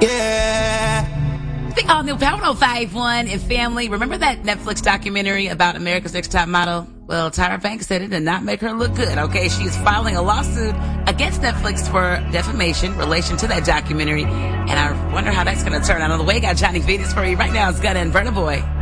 Yeah. The all-new Power 1051 and family. Remember that Netflix documentary about America's Next Top Model? Well, Tyra Banks said it did not make her look good, okay? She's filing a lawsuit against Netflix for defamation in relation to that documentary. And I wonder how that's going to turn out. On the way, got Johnny Venus for you right now. It's Gunna and Burna Boy.